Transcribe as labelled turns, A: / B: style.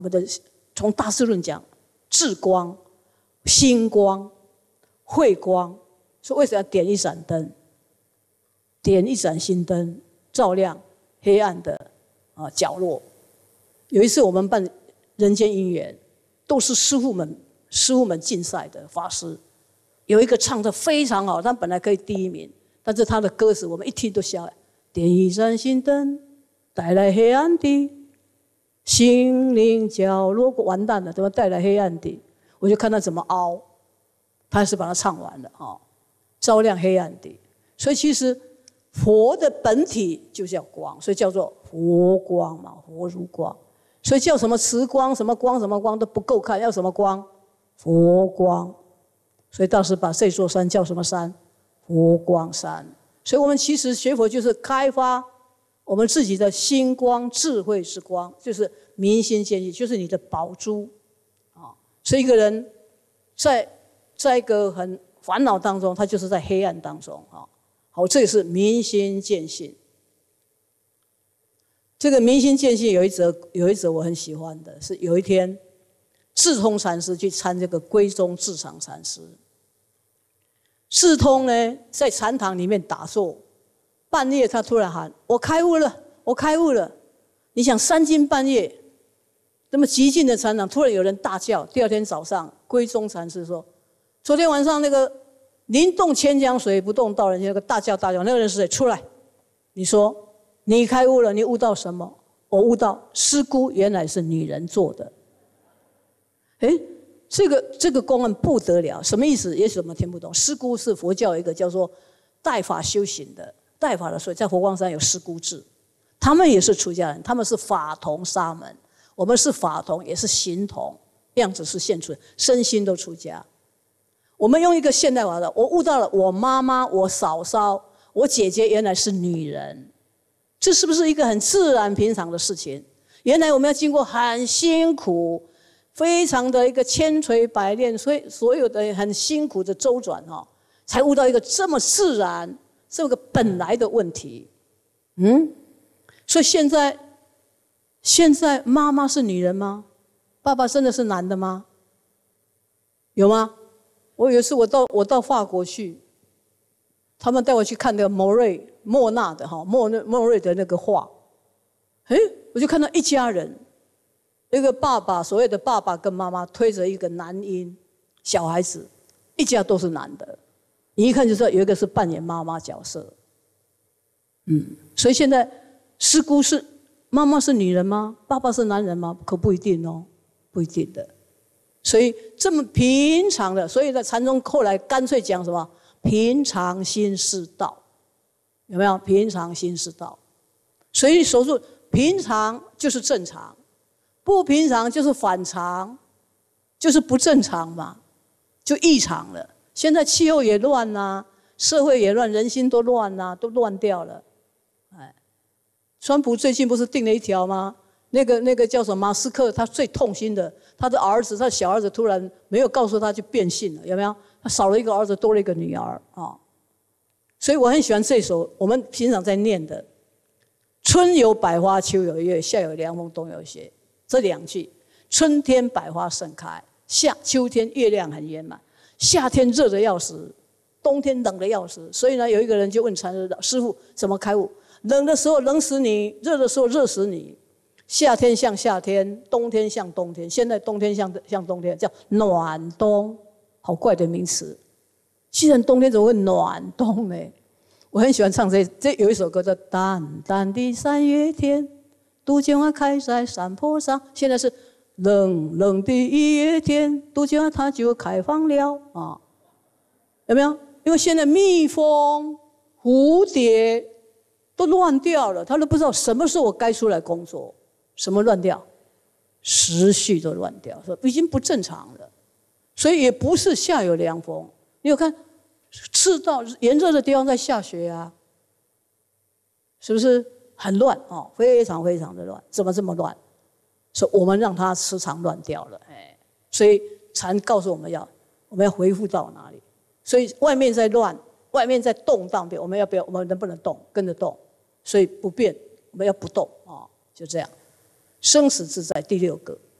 A: 我们的从大师论讲，智光、心光、慧光，说为什么要点一盏灯？点一盏心灯，照亮黑暗的角落。有一次我们办人间姻缘，都是师父们竞赛的法师，有一个唱得非常好，他本来可以第一名，但是他的歌词我们一听都笑。点一盏心灯，带来黑暗的心灵角落，完蛋了，怎么带来黑暗的？我就看他怎么凹，他还是把它唱完了照亮黑暗的。所以其实佛的本体就叫光，所以叫做佛光嘛，佛如光。所以叫什么慈光、什么光、什么光都不够看，要什么光？佛光。所以大师把这座山叫什么山？佛光山。所以我们其实学佛就是开发我们自己的心光、智慧之光，就是明心见性，就是你的宝珠所以一个人在一个很烦恼当中，他就是在黑暗当中好，这也是明心见性。这个明心见性有一则我很喜欢的，是有一天智通禅师去参这个归宗智常禅师。智通呢在禅堂里面打坐，半夜他突然喊：“我开悟了，我开悟了！”你想三更半夜，那么寂静的禅堂，突然有人大叫。第二天早上，归宗禅师说：“昨天晚上那个临动千江水，不动道人间，那个大叫，那个人是谁？出来！你说你开悟了，你悟到什么？我悟到师姑原来是女人做的。”这个公案不得了，什么意思？也许我们听不懂。师姑是佛教一个叫做带法修行的，带法的，所以在佛光山有师姑制，他们也是出家人，他们是法同沙门，我们是法同，也是行同，样子是现出，身心都出家。我们用一个现代化的，我悟到了，我妈妈、我嫂嫂、我姐姐原来是女人，这是不是一个很自然平常的事情？原来我们要经过很辛苦。非常的一个千锤百炼，所以所有的很辛苦的周转才悟到一个这么自然、这么个本来的问题。所以现在妈妈是女人吗？爸爸真的是男的吗？有吗？我有一次我到法国去，他们带我去看那个莫纳的莫瑞的那个画，我就看到一家人。一个爸爸，所谓的爸爸跟妈妈推着一个男婴小孩子，一家都是男的，你一看就知道有一个是扮演妈妈角色。所以现在师姑是妈妈是女人吗？爸爸是男人吗？可不一定不一定的。所以这么平常的，所以在禅宗后来干脆讲什么平常心是道，有没有？平常心是道。所以守住平常就是正常。不平常就是反常，就是不正常嘛，就异常了。现在气候也乱啊，社会也乱，人心都乱啊，都乱掉了。川普最近不是定了一条吗？那个叫什么马斯克，他最痛心的，他的小儿子突然没有告诉他就变性了，有没有？他少了一个儿子，多了一个女儿所以我很喜欢这首我们平常在念的：“春有百花，秋有月，夏有凉风，冬有雪。”这两句，春天百花盛开，秋天月亮很圆满，夏天热得要死，冬天冷得要死。所以呢，有一个人就问禅师：“师父怎么开悟？冷的时候冷死你，热的时候热死你。夏天像夏天，冬天像冬天。现在冬天像冬天，叫暖冬，好怪的名词。既然冬天怎么会暖冬呢？”我很喜欢唱这有一首歌叫《淡淡的三月天》。杜鹃花开在山坡上，现在是冷冷的一月天，杜鹃花它就开放了有没有？因为现在蜜蜂、蝴蝶都乱掉了，他都不知道什么时候我该出来工作，什么乱掉，时序都乱掉，已经不正常了。所以也不是夏有凉风，你有看赤道炎热的地方在下雪啊，是不是？很乱非常非常的乱，怎么这么乱？所以我们让它时常乱掉了，所以禅告诉我们要恢复到哪里？所以外面在乱，外面在动荡变，我们能不能动？跟着动，所以不变，我们要不动就这样。生死自在第六个。